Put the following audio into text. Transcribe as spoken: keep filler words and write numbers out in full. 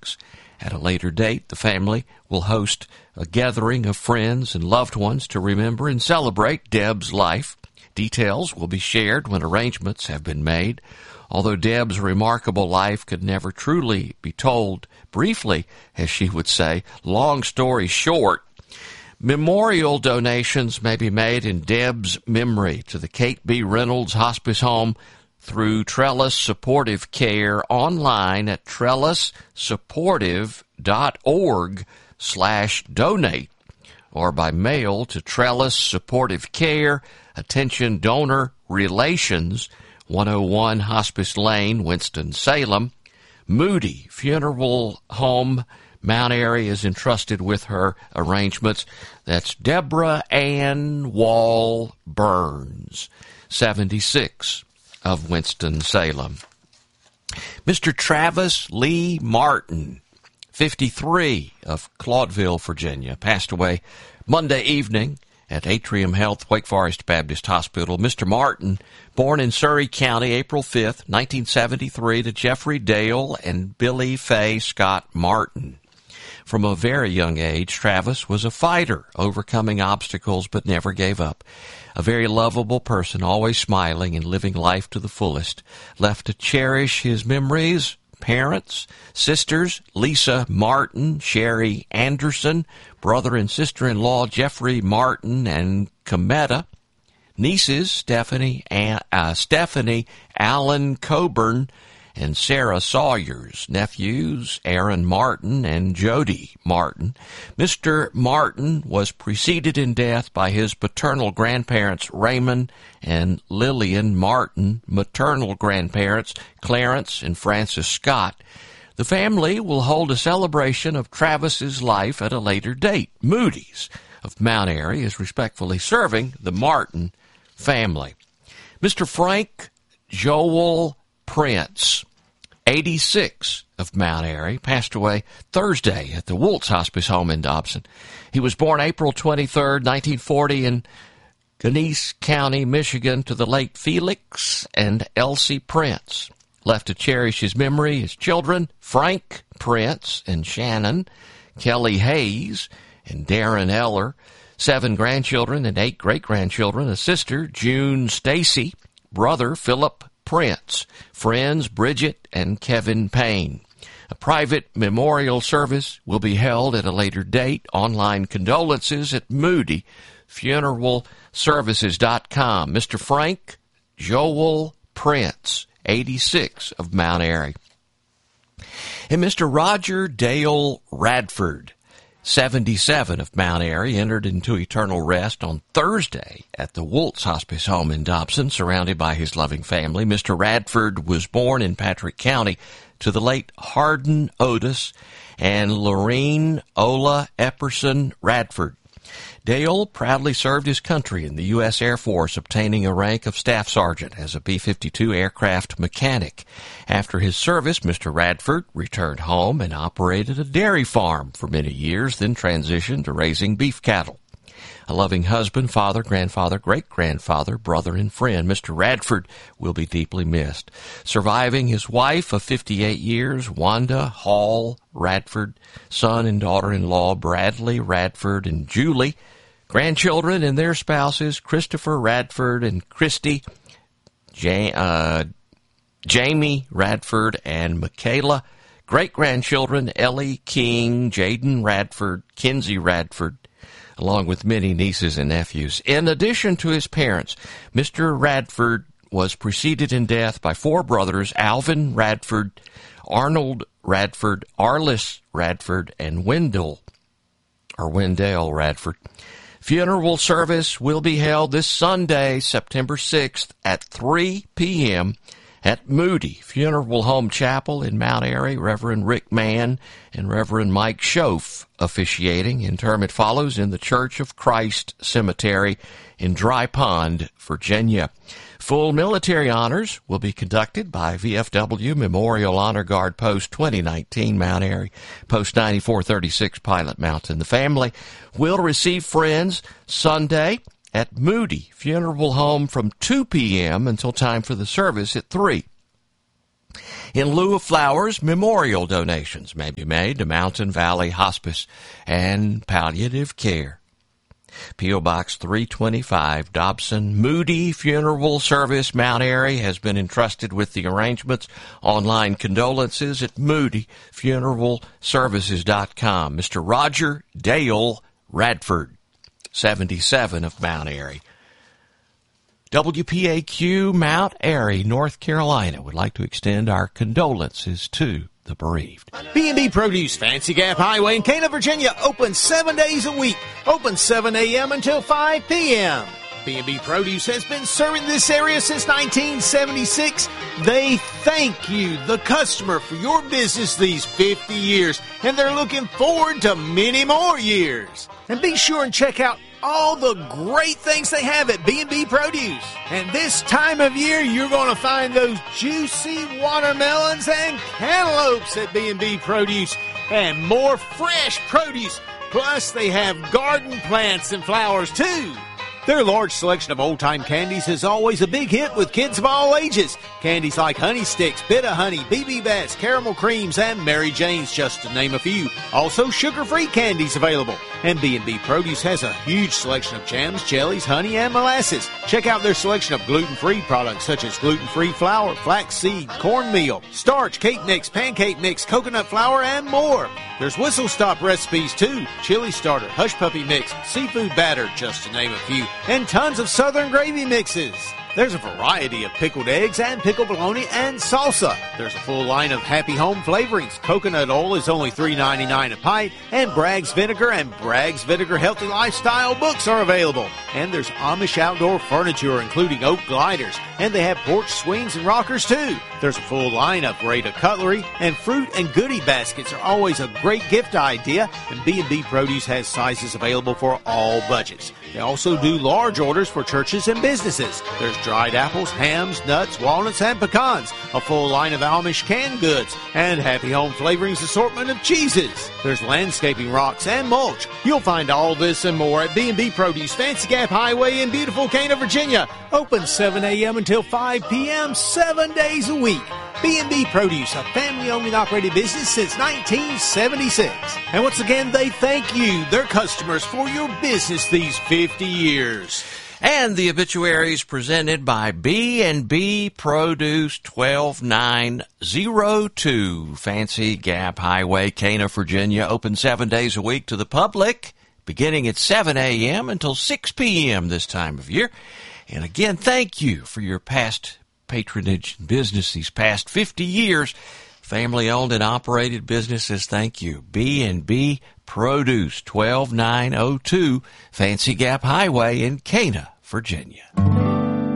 seventy-six. At a later date, the family will host a gathering of friends and loved ones to remember and celebrate Deb's life. Details will be shared when arrangements have been made. Although Deb's remarkable life could never truly be told briefly, as she would say, long story short, memorial donations may be made in Deb's memory to the Kate B. Reynolds Hospice Home through Trellis Supportive Care online at trellissupportive.org slash donate or by mail to Trellis Supportive Care, Attention Donor Relations, one oh one Hospice Lane, Winston-Salem. Moody Funeral Home, Mount Airy, is entrusted with her arrangements. That's Deborah Ann Wall Burns, seventy-six, of Winston-Salem. Mister Travis Lee Martin, fifty-three, of Claudeville, Virginia, passed away Monday evening at Atrium Health, Wake Forest Baptist Hospital. Mister Martin, born in Surrey County, April fifth, nineteen seventy-three, to Jeffrey Dale and Billy Faye Scott Martin. From a very young age, Travis was a fighter, overcoming obstacles but never gave up. A very lovable person, always smiling and living life to the fullest. Left to cherish his memories, parents, sisters, Lisa Martin, Sherry Anderson, brother and sister-in-law Jeffrey Martin and Cometa, nieces Stephanie, uh, Stephanie Allen Coburn, and Sarah Sawyers, nephews Aaron Martin and Jody Martin. Mister Martin was preceded in death by his paternal grandparents Raymond and Lillian Martin, maternal grandparents Clarence and Francis Scott. The family will hold a celebration of Travis's life at a later date. Moody's of Mount Airy is respectfully serving the Martin family. Mister Frank Joel Prince, eighty-six, of Mount Airy, passed away Thursday at the Woltz Hospice Home in Dobson. He was born April twenty-third, nineteen forty, in Genesee County, Michigan, to the late Felix and Elsie Prince. Left to cherish his memory, his children, Frank Prince and Shannon, Kelly Hayes and Darren Eller, seven grandchildren and eight great-grandchildren, a sister, June Stacy, brother, Philip Prince, friends, Bridget and Kevin Payne. A private memorial service will be held at a later date. Online condolences at moody funeral services dot com. Mister Frank Joel Prince, eighty-six, of Mount Airy. And Mister Roger Dale Radford, seventy-seven, of Mount Airy, entered into eternal rest on Thursday at the Woltz Hospice Home in Dobson, surrounded by his loving family. Mister Radford was born in Patrick County to the late Hardin Otis and Lorene Ola Epperson Radford. Dale proudly served his country in the U S Air Force, obtaining a rank of Staff Sergeant as a B fifty-two aircraft mechanic. After his service, Mister Radford returned home and operated a dairy farm for many years, then transitioned to raising beef cattle. A loving husband, father, grandfather, great-grandfather, brother, and friend, Mister Radford will be deeply missed. Surviving his wife of fifty-eight years, Wanda Hall Radford, son and daughter-in-law Bradley Radford and Julie, grandchildren and their spouses, Christopher Radford and Christy, ja- uh, Jamie Radford and Michaela, great-grandchildren Ellie King, Jaden Radford, Kinsey Radford, along with many nieces and nephews. In addition to his parents, Mister Radford was preceded in death by four brothers, Alvin Radford, Arnold Radford, Arliss Radford, and Wendell, or Wendell Radford. Funeral service will be held this Sunday, September sixth, at three p.m. at Moody Funeral Home Chapel in Mount Airy. Reverend Rick Mann and Reverend Mike Schoaf officiating. Interment follows in the Church of Christ Cemetery in Dry Pond, Virginia. Full military honors will be conducted by V F W Memorial Honor Guard Post twenty nineteen, Mount Airy, Post ninety-four thirty-six, Pilot Mountain. The family will receive friends Sunday at Moody Funeral Home from two p.m. until time for the service at three. In lieu of flowers, memorial donations may be made to Mountain Valley Hospice and Palliative Care. P O. Box three twenty-five, Dobson Moody Funeral Service, Mount Airy, has been entrusted with the arrangements. Online condolences at moody funeral services dot com. Mister Roger Dale Radford, seventy-seven, of Mount Airy. W P A Q, Mount Airy, North Carolina, would like to extend our condolences to the bereaved. B and B Produce, Fancy Gap Highway in Cana, Virginia, open seven days a week. Open seven a.m. until five p.m. B and B Produce has been serving this area since nineteen seventy-six. They thank you, the customer, for your business these fifty years, and they're looking forward to many more years. And be sure and check out all the great things they have at B and B Produce. And this time of year, you're going to find those juicy watermelons and cantaloupes at B and B Produce, and more fresh produce. Plus, they have garden plants and flowers, too. Their large selection of old-time candies is always a big hit with kids of all ages. Candies like Honey Sticks, Bit-O-Honey, B B Bats, Caramel Creams, and Mary Jane's, just to name a few. Also, sugar-free candies available. And B and B Produce has a huge selection of jams, jellies, honey, and molasses. Check out their selection of gluten-free products such as gluten-free flour, flaxseed, cornmeal, starch, cake mix, pancake mix, coconut flour, and more. There's whistle stop recipes too, chili starter, hush puppy mix, seafood batter, just to name a few, and tons of southern gravy mixes. There's a variety of pickled eggs and pickled bologna and salsa. There's a full line of Happy Home flavorings. Coconut oil is only three ninety-nine a pint, and Bragg's Vinegar and Bragg's Vinegar Healthy Lifestyle books are available. And there's Amish outdoor furniture, including oak gliders, and they have porch swings and rockers too. There's a full line of Rada cutlery, and fruit and goodie baskets are always a great gift idea, and B and B Produce has sizes available for all budgets. They also do large orders for churches and businesses. There's dried apples, hams, nuts, walnuts, and pecans, a full line of Amish canned goods, and Happy Home Flavorings assortment of cheeses. There's landscaping rocks and mulch. You'll find all this and more at B and B Produce, Fancy Gap Highway in beautiful Cana, Virginia. Open seven a.m. until five p.m., seven days a week. B and B Produce, a family-owned and operated business since nineteen seventy-six. And once again, they thank you, their customers, for your business these fifty years. And the obituaries presented by B and B Produce, twelve nine oh two, Fancy Gap Highway, Cana, Virginia. Open seven days a week to the public, beginning at seven a.m. until six p.m. this time of year. And again, thank you for your past patronage and business these past fifty years. Family-owned and operated businesses, thank you. B and B Produce, twelve nine oh two, Fancy Gap Highway in Cana, Virginia.